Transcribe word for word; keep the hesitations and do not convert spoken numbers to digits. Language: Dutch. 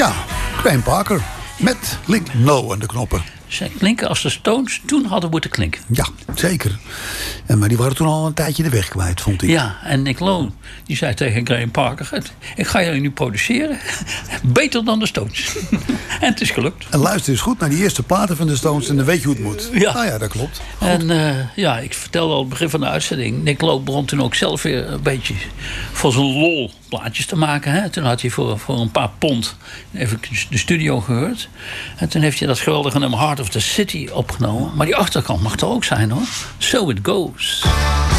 Ja, Graham Parker met Link No aan de knoppen. Ze klinken als de Stones toen hadden moeten klinken. Ja, zeker. En, maar die waren toen al een tijdje de weg kwijt, vond ik. Ja, en Nick Lowe, die zei tegen Graham Parker... ik ga jullie nu produceren. Beter dan de Stones. En het is gelukt. En luister eens goed naar die eerste platen van de Stones... en dan weet je hoe het moet. Ja. Nou ja, dat klopt. Goed. En uh, ja, ik vertelde al het begin van de uitzending... Nick Lowe begon toen ook zelf weer een beetje... voor zijn lol plaatjes te maken. Hè? Toen had hij voor, voor een paar pond... even de studio gehuurd. En toen heeft hij dat geweldige nummer Heart of the City opgenomen. Maar die achterkant mag er ook zijn, hoor. So It Goes.